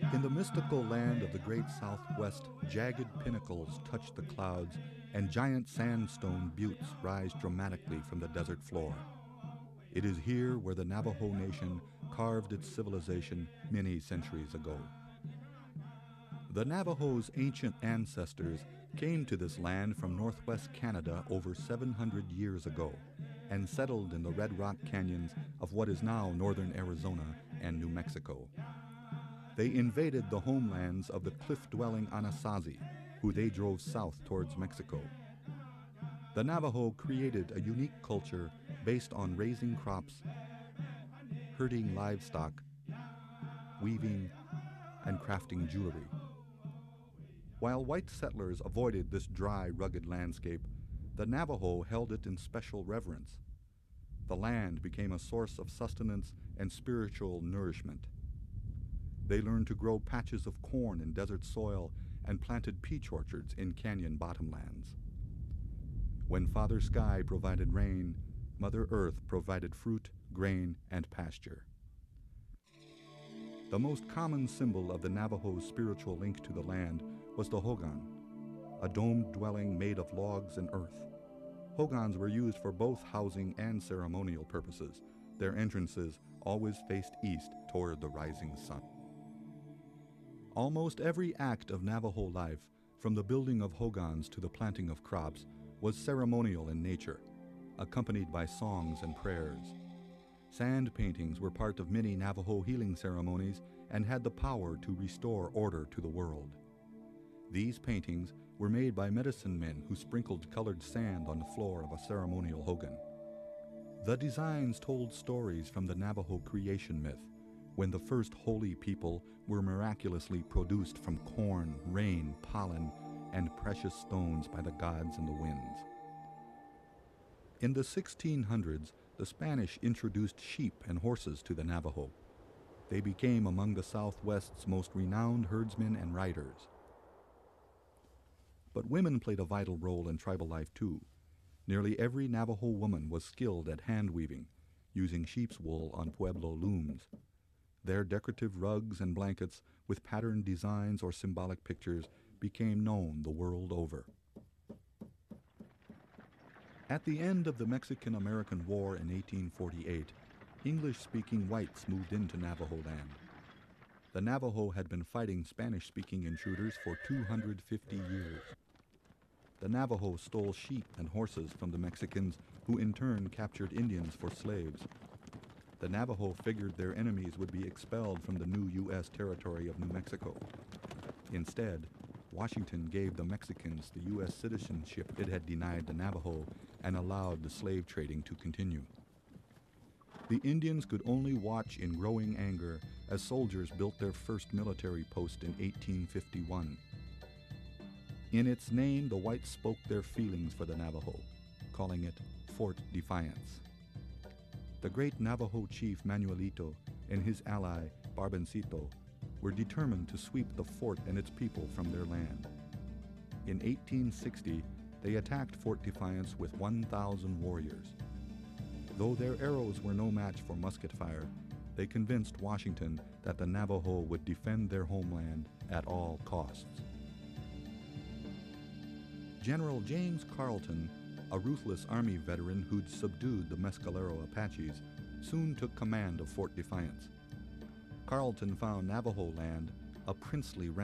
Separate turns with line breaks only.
In the mystical land of the great Southwest, jagged pinnacles touch the clouds and giant sandstone buttes rise dramatically from the desert floor. It is here where the Navajo Nation carved its civilization many centuries ago. The Navajo's ancient ancestors came to this land from northwest Canada over 700 years ago and settled in the red rock canyons of what is now northern Arizona and New Mexico. They invaded the homelands of the cliff-dwelling Anasazi, who they drove south towards Mexico. The Navajo created a unique culture based on raising crops, herding livestock, weaving, and crafting jewelry. While white settlers avoided this dry, rugged landscape, the Navajo held it in special reverence. The land became a source of sustenance and spiritual nourishment. They learned to grow patches of corn in desert soil and planted peach orchards in canyon bottomlands. When Father Sky provided rain, Mother Earth provided fruit, grain, and pasture. The most common symbol of the Navajo's spiritual link to the land was the hogan, a domed dwelling made of logs and earth. Hogans were used for both housing and ceremonial purposes. Their entrances always faced east toward the rising sun. Almost every act of Navajo life, from the building of hogans to the planting of crops, was ceremonial in nature, accompanied by songs and prayers. Sand paintings were part of many Navajo healing ceremonies and had the power to restore order to the world. These paintings were made by medicine men who sprinkled colored sand on the floor of a ceremonial hogan. The designs told stories from the Navajo creation myth, when the first holy people were miraculously produced from corn, rain, pollen, and precious stones by the gods and the winds. In the 1600s, the Spanish introduced sheep and horses to the Navajo. They became among the Southwest's most renowned herdsmen and riders. But women played a vital role in tribal life too. Nearly every Navajo woman was skilled at hand weaving, using sheep's wool on Pueblo looms. Their decorative rugs and blankets with patterned designs or symbolic pictures became known the world over. At the end of the Mexican-American War in 1848, English-speaking whites moved into Navajo land. The Navajo had been fighting Spanish-speaking intruders for 250 years. The Navajo stole sheep and horses from the Mexicans, who in turn captured Indians for slaves. The Navajo figured their enemies would be expelled from the new U.S. territory of New Mexico. Instead, Washington gave the Mexicans the U.S. citizenship it had denied the Navajo and allowed the slave trading to continue. The Indians could only watch in growing anger as soldiers built their first military post in 1851. In its name, the whites spoke their feelings for the Navajo, calling it Fort Defiance. The great Navajo chief Manuelito and his ally Barbencito were determined to sweep the fort and its people from their land. In 1860, they attacked Fort Defiance with 1,000 warriors. Though their arrows were no match for musket fire, they convinced Washington that the Navajo would defend their homeland at all costs. General James Carleton, a ruthless Army veteran who'd subdued the Mescalero Apaches, soon took command of Fort Defiance. Carleton found Navajo land a princely